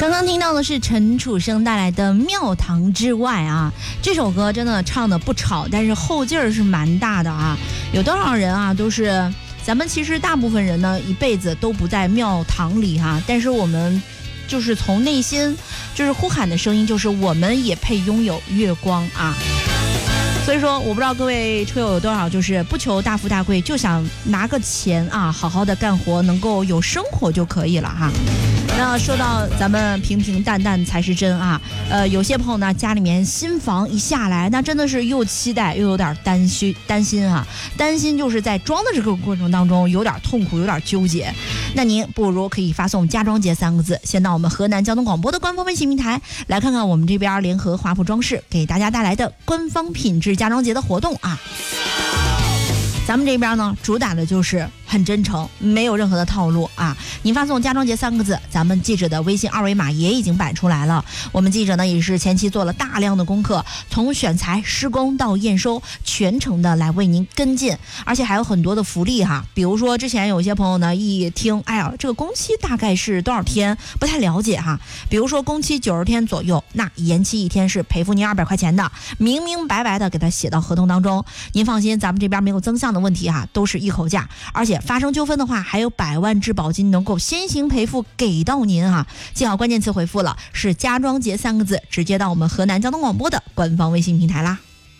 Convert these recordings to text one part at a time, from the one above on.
刚刚听到的是陈楚生带来的《庙堂之外》啊，这首歌真的唱的不吵，但是后劲儿是蛮大的啊。有多少人啊，都是咱们其实大部分人呢一辈子都不在庙堂里哈，但是我们就是从内心就是呼喊的声音，就是我们也配拥有月光啊。所以说，我不知道各位车友有多少，就是不求大富大贵，就想拿个钱啊，好好的干活，能够有生活就可以了哈。那说到咱们平平淡淡才是真啊，有些朋友呢家里面新房一下来，那真的是又期待又有点担心啊，担心就是在装的这个过程当中有点痛苦，有点纠结。那您不如可以发送家装节3个字，先到我们河南交通广播的官方微信平台来看看我们这边联合华普装饰给大家带来的官方品质家装节的活动啊。咱们这边呢主打的就是很真诚，没有任何的套路啊！您发送家装节3个字，咱们记者的微信二维码也已经摆出来了。我们记者呢也是前期做了大量的功课，从选材、施工到验收，全程的来为您跟进，而且还有很多的福利哈。比如说之前有一些朋友呢一听，哎呀，这个工期大概是多少天，不太了解哈。比如说工期90天左右，那延期1天是赔付您200块钱的，明明白白的给他写到合同当中。您放心，咱们这边没有增项的问题哈，都是一口价，而且发生纠纷的话，还有100万质保金能够先行赔付给到您哈。记好关键词回复了是家装节3个字，直接到我们河南交通广播的官方微信平台啦。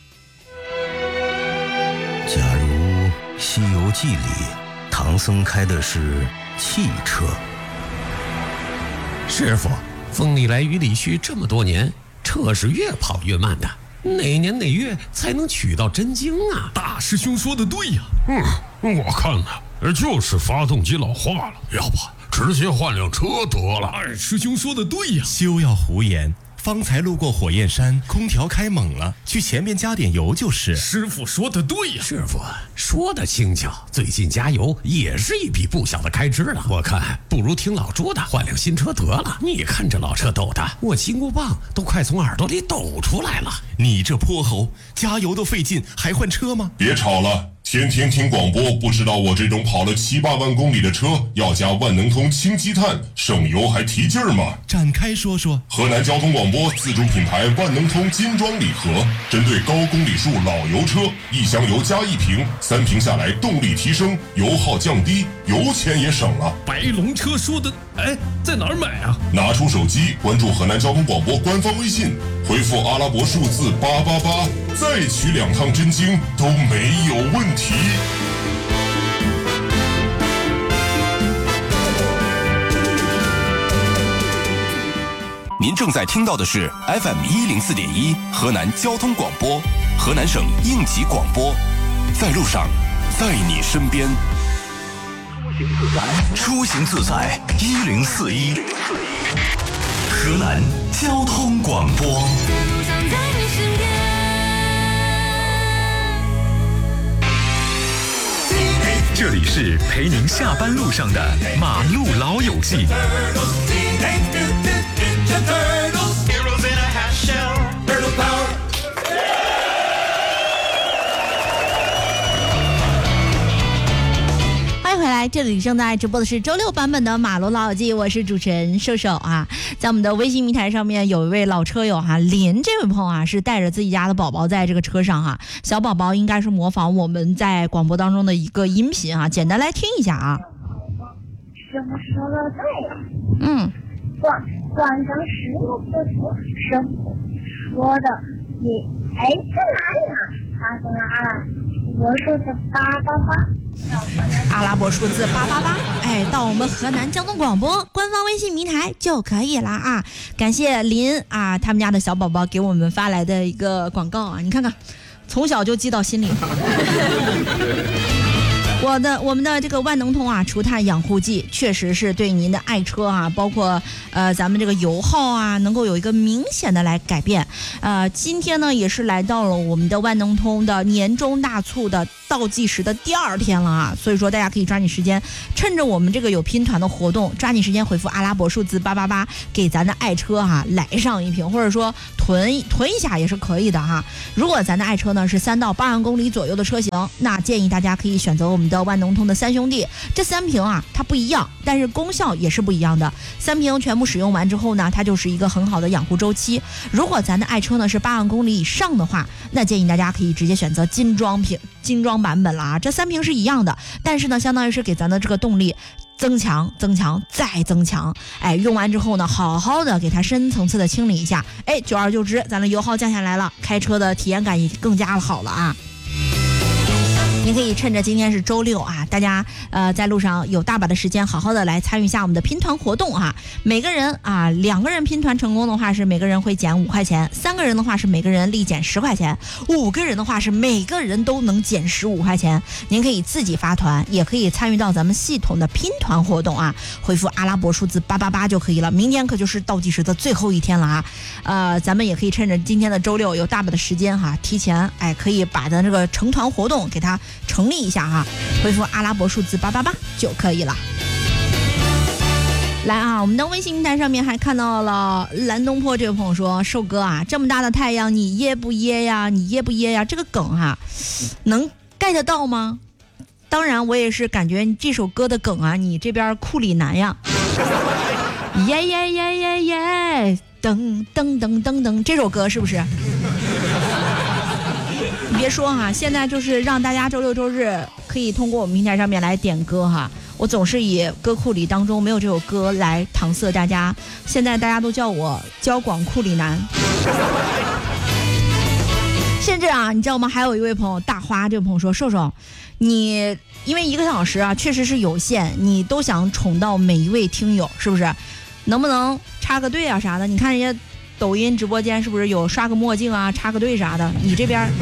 假如《西游记》里唐僧开的是汽车， 师傅，风里来雨里去这么多年，车是越跑越慢的，哪年哪月才能取到真经啊？ 大师兄说的对呀。我看呢，就是发动机老化了，要不直接换辆车得了。二师兄说的对呀。 休要胡言，方才路过火焰山，空调开猛了，去前面加点油就是。 师傅说的对呀。 师傅说的轻巧，最近加油也是一笔不小的开支了。我看不如听老朱的，换辆新车得了。你看这老车抖的，我金箍棒都快从耳朵里抖出来了。 你这泼猴，加油都费劲，还换车吗？ 别吵了，天天听广播，不知道我这种跑了7、8万公里的车要加万能通氢积碳，省油还提劲儿吗？ 展开说说。 河南交通广播自主品牌万能通金装礼盒，针对高公里数老油车，1箱油加1瓶，3瓶下来动力提升，油耗降低，油钱也省了。 白龙车说的，在哪儿买啊？ 拿出手机关注河南交通广播官方微信，回复阿拉伯数字888，再取2趟真经都没有问题。 您正在听到的是 FM104.1 河南交通广播，河南省应急广播，在路上，在你身边。出行自在1041，河南交通广播。 这里是陪您下班路上的马路老友记。 欢迎回来，这里正在直播的是周6版本的马路老友记，我是主持人瘦瘦啊。在我们的微信平台上面有一位老车友哈，林这位朋友啊是带着自己家的宝宝在这个车上哈，小宝宝应该是模仿我们在广播当中的一个音频啊，简单来听一下啊。 什么说的对了？换成15字词，什么说的你在哪里啊？发送阿拉伯数字888， 阿拉伯数字888，到我们河南交通广播官方微信平台就可以了啊！感谢林啊，他们家的小宝宝给我们发来的一个广告啊，你看看，从小就记到心里。我们的这个万能通啊，除碳养护剂确实是对您的爱车啊，包括咱们这个油耗啊，能够有一个明显的来改变。今天呢也是来到了我们的万能通的年终大促的倒计时的第2天了啊，所以说大家可以抓紧时间，趁着我们这个有拼团的活动，抓紧时间回复阿拉伯数字888，给咱的爱车来上一瓶，或者说囤一下也是可以的哈。如果咱的爱车呢是3到8万公里左右的车型，那建议大家可以选择我们的万能通的3兄弟，这3瓶它不一样，但是功效也是不一样的。3瓶全部使用完之后呢，它就是一个很好的养护周期。如果咱的爱车呢是8万公里以上的话，那建议大家可以直接选择精装版本了啊。这3瓶是一样的，但是呢相当于是给咱的这个动力增强再增强，用完之后呢好好的给它深层次的清理一下，久而久之咱的油耗降下来了，开车的体验感也更加好了啊。您可以趁着今天是周六大家在路上有大把的时间，好好的来参与一下我们的拼团活动每个人2个人拼团成功的话是每个人会减5块钱，3个人的话是每个人立减10块钱，5个人的话是每个人都能减15块钱。您可以自己发团，也可以参与到咱们系统的拼团活动回复阿拉伯数字888就可以了。明天可就是倒计时的最后一天了咱们也可以趁着今天的周六有大把的时间提前可以把咱这个成团活动给它成立一下回复阿拉伯数字888就可以了。来我们的微信平台上面还看到了蓝东坡这位朋友说，寿哥这么大的太阳你噎不噎呀？你噎不噎呀？这个梗能 get 到吗？当然我也是感觉这首歌的梗你这边库里南呀耶耶耶耶耶噔噔噔噔噔，这首歌是不是？你别说现在就是让大家周六周日可以通过我们平台上面来点歌我总是以歌库里当中没有这首歌来搪塞大家，现在大家都叫我交广库里南。甚至你知道吗？还有一位朋友大花，这位朋友说，瘦瘦你因为1个小时确实是有限，你都想宠到每一位听友，是不是？能不能插个队啥的？你看人家抖音直播间是不是有刷个墨镜插个队啥的？你这边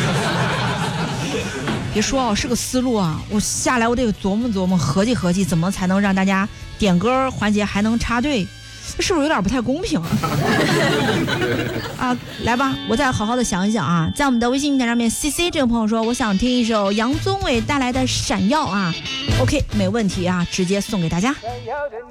别说是个思路我下来我得琢磨琢磨，合计合计，怎么才能让大家点歌环节还能插队？是不是有点不太公平来吧，我再好好的想一想在我们的微信平台上面 CC 这个朋友说，我想听一首杨宗纬带来的闪耀OK 没问题直接送给大家。